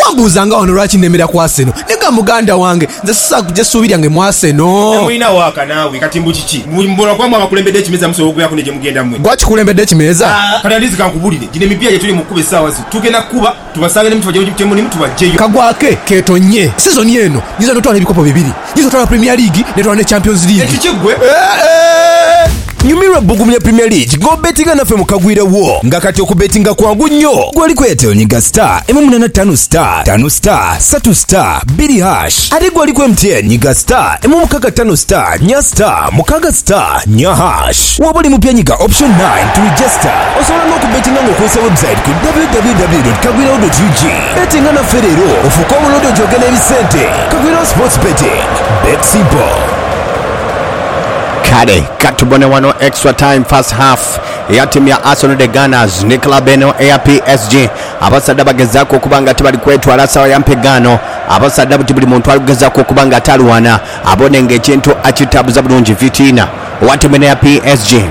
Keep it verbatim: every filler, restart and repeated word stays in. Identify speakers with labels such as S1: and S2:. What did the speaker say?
S1: tombuuza nga wano lwaki nemera ku Arsenal nega muganda wange nze sisa kujja suubirya nge mu Arsenal
S2: mwina waka naawe kati mbu kiki mbona kwamba abakulembedde ekimeza musobola kune gye mugenda mmwe
S1: gwaki kulembedde ekimeza
S2: kati andizi kankubulire gine emipira gye tuli mu kuba essaawa zi tugenda kuba tubasange ne mutuba gye mulimu tubajjeyo
S1: kagwake ketonye sizoni eno nyiza notwala ebikopo bibiri nyiza notwala Premier League netwala ne Champions League
S2: ekikigwe
S3: nyumirwa bugumya Premier League ng'obetinga naffe mu kagwira wo nga kati okubetinga kwangu nnyo gwali kwetero nyiga star emu munana ttaano star ttaano star ssatu star bbiri hash ate gwali ku M T N nyiga star emu mukaaga ttaano star nnya star mukaaga star nnya hash waba oli mupya nyiga option nine to register osobola n'okubetinga ng'okozesa website ku w w w dot kagwirawo dot u g betinga naffe leero ofuuke omulondo gy'ogenda ebisente Kagwirawo sports betting bet simple.
S4: Kale katubone wano extra time first half ya timu ya Arsenal the Gunners ne club eno eya P S G abasadde bagezaako okubanga tebali kwetwala sawa ya mpegano abasadde buti buli muntu aligezaako okubanga atalwana abone ng'ekintu akitabuza bulungi fitina wa timu ya P S G